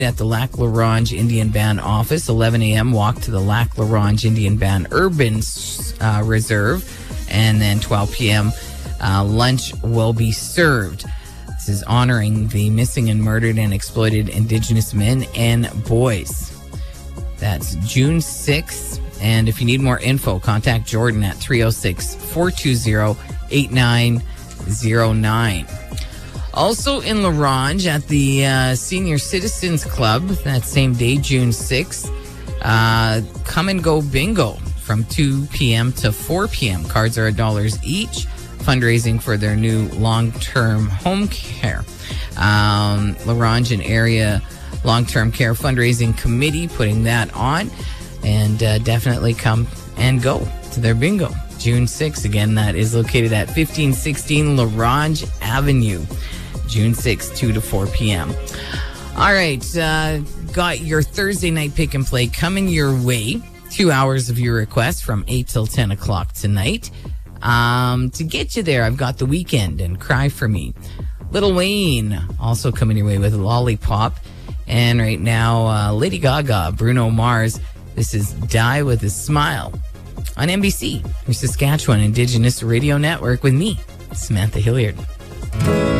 at the Lac La Ronge Indian Band office. 11 a.m. walk to the Lac La Ronge Indian Band Urban Reserve. And then 12 p.m. Lunch will be served. This is honoring the missing and murdered and exploited Indigenous men and boys. That's June 6th. And if you need more info, contact Jordan at 306-420-8909. Also in La Ronge at the Senior Citizens Club, that same day, June 6th, Come and Go Bingo from 2 p.m. to 4 p.m. Cards are $1 each. Fundraising for their new long-term home care. La Ronge and Area Long-Term Care Fundraising Committee putting that on. And definitely come and go to their bingo. June 6th, again, that is located at 1516 La Ronge Avenue. June 6th, 2 to 4 p.m. All right, got your Thursday night pick and play coming your way. 2 hours of your request from 8 till 10 o'clock tonight. To get you there, I've got The Weeknd and Cry For Me. Lil Wayne also coming your way with Lollipop. And right now, Lady Gaga, Bruno Mars. This is Die With A Smile on NBC, your Saskatchewan Indigenous Radio Network with me, Samantha Hilliard.